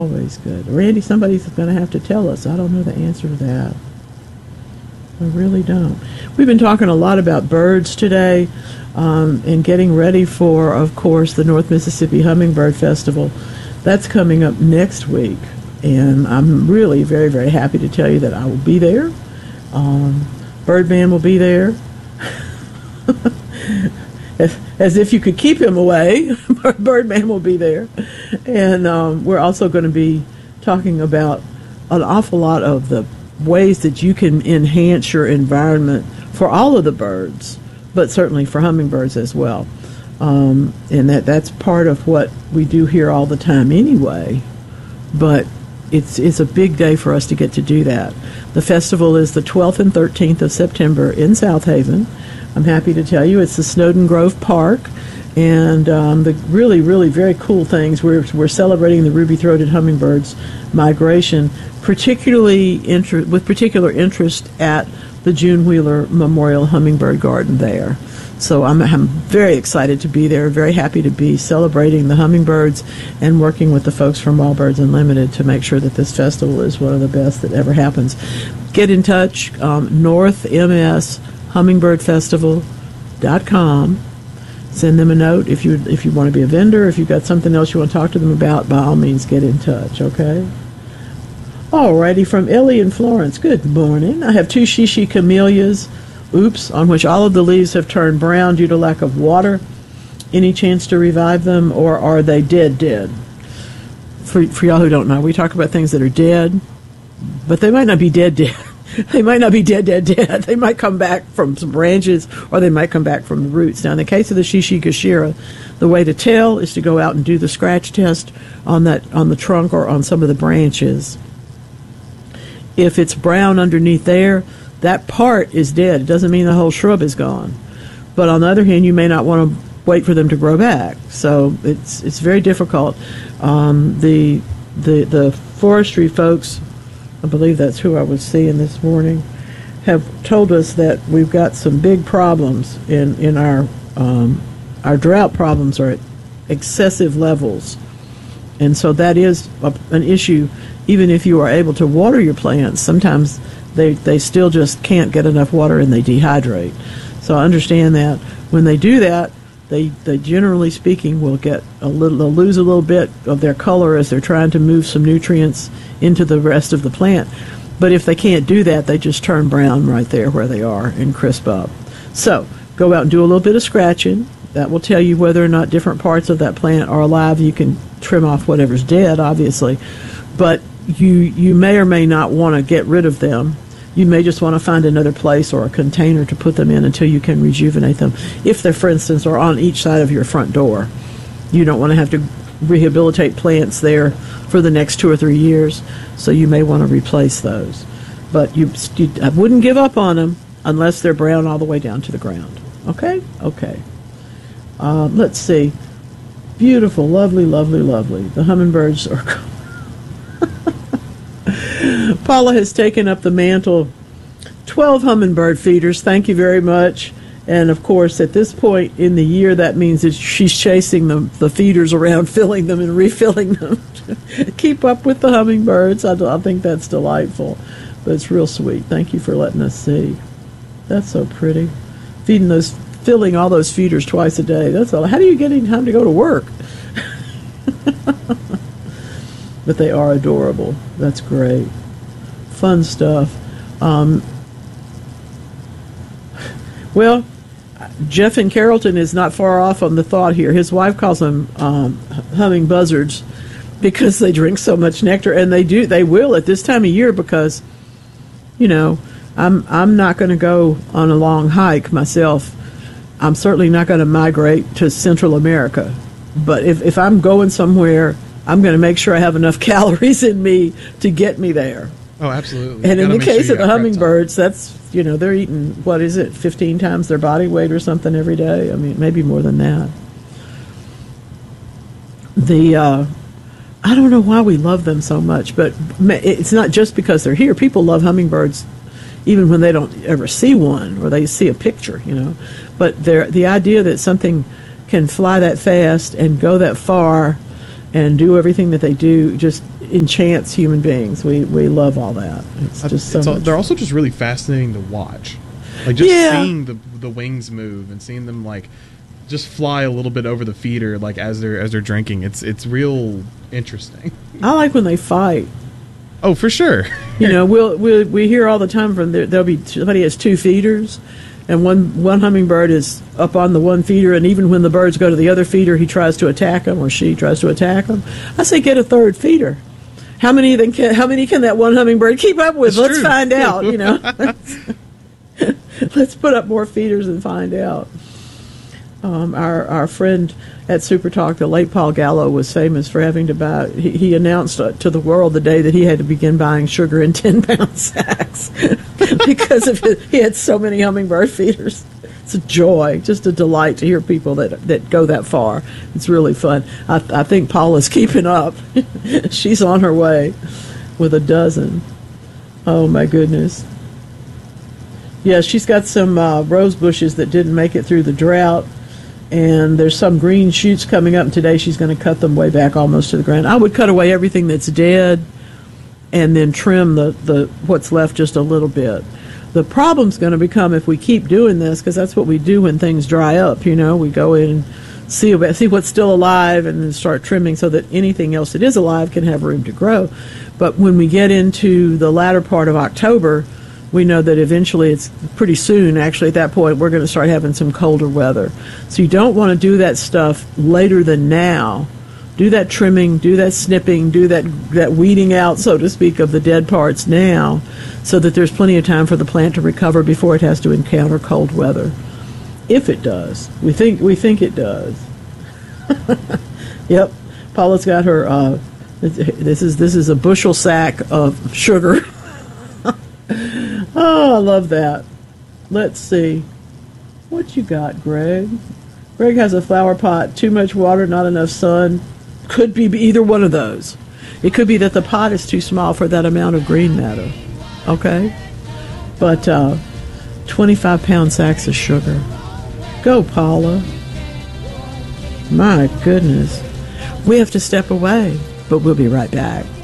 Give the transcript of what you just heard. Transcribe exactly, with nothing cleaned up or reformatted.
Always good. Randy, somebody's going to have to tell us. I don't know the answer to that. I really don't. We've been talking a lot about birds today um, and getting ready for, of course, the North Mississippi Hummingbird Festival. That's coming up next week. And I'm really very, very happy to tell you that I will be there. Um, Birdman will be there. as, as if you could keep him away. Birdman will be there. And um, we're also going to be talking about an awful lot of the ways that you can enhance your environment for all of the birds, but certainly for hummingbirds as well. Um, and that that's part of what we do here all the time anyway. But it's it's a big day for us to get to do that. The festival is the twelfth and thirteenth of September in South Haven. I'm happy to tell you it's the Snowden Grove Park. And um, the really, really very cool things, we're, we're celebrating the ruby-throated hummingbird's migration, particularly inter- with particular interest at the June Wheeler Memorial Hummingbird Garden there. So I'm, I'm very excited to be there, very happy to be celebrating the hummingbirds and working with the folks from Wild Birds Unlimited to make sure that this festival is one of the best that ever happens. Get in touch, um, north m s hummingbird festival dot com. Send them a note if you if you want to be a vendor. If you've got something else you want to talk to them about, by all means, get in touch, okay? Alrighty, from Ellie in Florence. Good morning. I have two shishi camellias, oops, on which all of the leaves have turned brown due to lack of water. Any chance to revive them, or are they dead dead? For, for y'all who don't know, we talk about things that are dead, but they might not be dead dead. They might not be dead, dead, dead. They might come back from some branches, or they might come back from the roots. Now, in the case of the Shishikashira, the way to tell is to go out and do the scratch test on that on the trunk or on some of the branches. If it's brown underneath there, that part is dead. It doesn't mean the whole shrub is gone. But on the other hand, you may not want to wait for them to grow back. So it's it's very difficult. Um, the the the forestry folks, I believe that's who I was seeing this morning, have told us that we've got some big problems in, in our um, our drought problems are at excessive levels. And so that is a, an issue. Even if you are able to water your plants, sometimes they, they still just can't get enough water and they dehydrate. So I understand that. When they do that, they, they generally speaking will get a little, they'll lose a little bit of their color as they're trying to move some nutrients into the rest of the plant. But if they can't do that, they just turn brown right there where they are and crisp up. So go out and do a little bit of scratching. That will tell you whether or not different parts of that plant are alive. You can trim off whatever's dead, obviously. But you you may or may not want to get rid of them. You may just want to find another place or a container to put them in until you can rejuvenate them. If they, for instance, are on each side of your front door, you don't want to have to rehabilitate plants there for the next two or three years, so you may want to replace those. But you, you I wouldn't give up on them unless they're brown all the way down to the ground. Okay? Okay. Uh, let's see. Beautiful, lovely, lovely, lovely. The hummingbirds are... Paula has taken up the mantle. twelve hummingbird feeders. Thank you very much. And, of course, at this point in the year, that means that she's chasing the, the feeders around, filling them and refilling them. Keep up with the hummingbirds. I, I think that's delightful. But it's real sweet. Thank you for letting us see. That's so pretty. Feeding those, filling all those feeders twice a day. That's all. How do you get any time to go to work? But they are adorable. That's great. Fun stuff. Um, well, Jeff in Carrollton is not far off on the thought here. His wife calls them um, humming buzzards because they drink so much nectar, and they do. They will at this time of year because, you know, I'm I'm not going to go on a long hike myself. I'm certainly not going to migrate to Central America. But if, if I'm going somewhere, I'm going to make sure I have enough calories in me to get me there. Oh, absolutely. And in the case of the hummingbirds, that's, you know, they're eating, what is it, fifteen times their body weight or something every day? I mean, maybe more than that. The, uh, I don't know why we love them so much, but it's not just because they're here. People love hummingbirds even when they don't ever see one or they see a picture, you know. But the idea that something can fly that fast and go that far and do everything that they do just enchants human beings. We we love all that. It's just so it's all, much they're fun. also just really fascinating to watch. Like just Yeah. seeing the the wings move and seeing them like just fly a little bit over the feeder like as they're as they're drinking. It's it's real interesting. I like when they fight. Oh, for sure. You know, we'll, we'll we hear all the time from there. There'll be somebody has two feeders, and one one hummingbird is up on the one feeder, and even when the birds go to the other feeder, he tries to attack them, or she tries to attack them. I say get a third feeder. How many then can how many can that one hummingbird keep up with? That's Let's true. find out. You know, let's put up more feeders and find out. Um, our our friend at Super Talk, the late Paul Gallo, was famous for having to buy. He, he announced uh, to the world the day that he had to begin buying sugar in ten pound sacks because of it, he had so many hummingbird feeders. It's a joy, just a delight to hear people that that go that far. It's really fun. I, I think Paula's keeping up. She's on her way with a dozen. Oh my goodness. Yeah, she's got some uh, rose bushes that didn't make it through the drought. And there's some green shoots coming up, and today she's going to cut them way back almost to the ground. I would cut away everything that's dead and then trim the, the what's left just a little bit. The problem's going to become if we keep doing this, because that's what we do when things dry up. You know, we go in and see, about, see what's still alive and then start trimming so that anything else that is alive can have room to grow. But when we get into the latter part of October, we know that eventually, it's pretty soon, actually, at that point, we're going to start having some colder weather. So you don't want to do that stuff later than now. Do that trimming, do that snipping, do that, that weeding out, so to speak, of the dead parts now, so that there's plenty of time for the plant to recover before it has to encounter cold weather. If it does. We think, we think it does. Yep. Paula's got her, uh, this is, this is a bushel sack of sugar. Oh, I love that. Let's see. What you got, Greg? Greg has a flower pot, too much water, not enough sun. Could be either one of those. It could be that the pot is too small for that amount of green matter. Okay? But uh, twenty-five pound sacks of sugar. Go, Paula. My goodness. We have to step away, but we'll be right back.